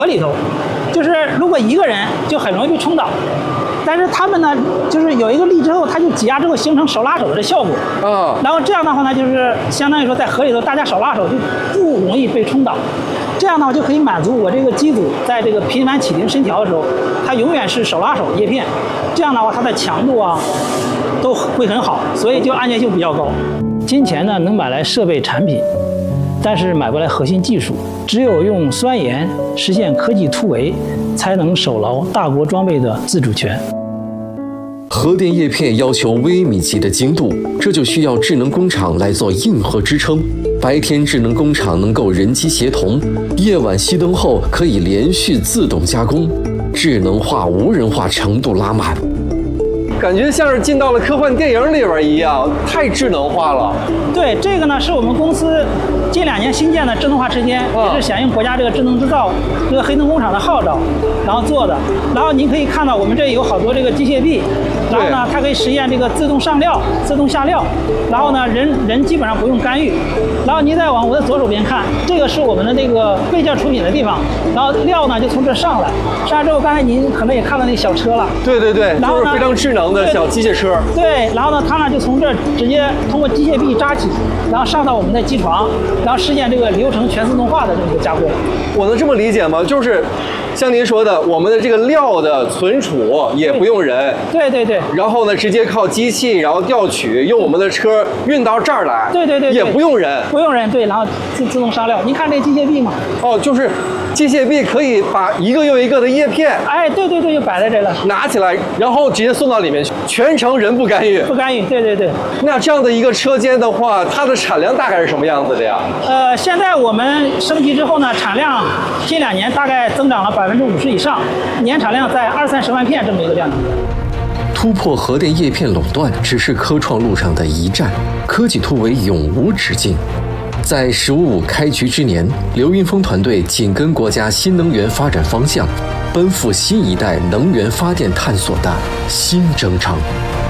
河里头，就是如果一个人就很容易被冲倒。但是他们呢，就是有一个力之后，它就挤压之后形成手拉手的这效果。然后这样的话呢，就是相当于说在河里头大家手拉手就不容易被冲倒。这样的话就可以满足我这个机组在这个频繁启停升调的时候，它永远是手拉手叶片。这样的话它的强度啊都会很好，所以就安全性比较高。金钱呢能买来设备产品，但是买不来核心技术。只有用酸盐实现科技突围，才能守牢大国装备的自主权。 核电叶片要求微米级的精度，这就需要智能工厂来做硬核支撑。白天智能工厂能够人机协同，夜晚熄灯后可以连续自动加工，智能化、无人化程度拉满。 感觉像是进到了科幻电影里边一样，太智能化了。 对，这个呢是我们公司近2年新建的智能化车间，也是响应国家这个智能制造这个黑灯工厂的号召，然后做的。然后您可以看到我们这有好多这个机械臂，然后呢它可以实现这个自动上料、自动下料，然后呢人基本上不用干预。然后您再往我的左手边看，这个是我们的这个备件出品的地方，然后料呢就从这上来，上来之后刚才您可能也看到那小车了。 对对对，就是非常智能的小机械车。 对，然后呢，它呢就从这直接通过机械臂扎起，然后上到我们的机床，然后实现这个流程全自动化的这么一个加工。 我能这么理解吗？就是像您说的，我们的这个料的存储也不用人。 对对对。 然后呢，直接靠机器，然后调取，用我们的车运到这儿来。 对对对。 也不用人。 不用人，对，然后自动上料。您看这机械臂嘛？ 哦，就是机械臂可以把一个又一个的叶片， 哎，对对对，就摆在这了， 拿起来，然后直接送到里面去，全程人不干预。 不干预，对对对。 那这样的一个车间的话，它的产量大概是什么样子的呀？ 现在我们升级之后呢，产量近2年大概增长了50%以上，年产量在20-30万片这么一个量级。 突破核电叶片垄断只是科创路上的一站，科技突围永无止境。在“15+5”开局之年，刘云峰团队紧跟国家新能源发展方向，奔赴新一代能源发电探索的新征程。